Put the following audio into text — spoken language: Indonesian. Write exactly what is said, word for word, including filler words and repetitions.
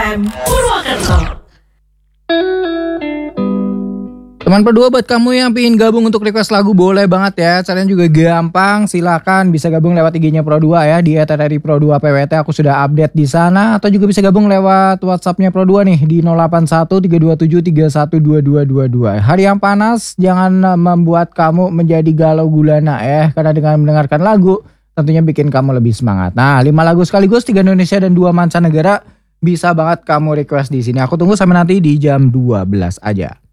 M Purwokerto. Teman Pro dua, buat kamu yang pengen gabung untuk request lagu boleh banget ya. Caranya juga gampang, silakan bisa gabung lewat I G-nya Pro dua ya, di et r r i pro dua p w t. Aku sudah update di sana, atau juga bisa gabung lewat WhatsApp-nya Pro dua nih di nol delapan satu tiga dua tujuh tiga satu dua dua dua dua. Hari yang panas jangan membuat kamu menjadi galau gulana ya, karena dengan mendengarkan lagu tentunya bikin kamu lebih semangat. Nah, lima lagu sekaligus, tiga Indonesia dan dua mancanegara bisa banget kamu request di sini. Aku tunggu sampai nanti di jam dua belas aja.